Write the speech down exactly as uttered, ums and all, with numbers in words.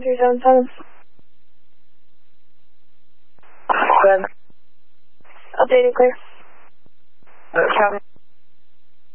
Roger, zone seven. Good. Updated clear. Uh, copy.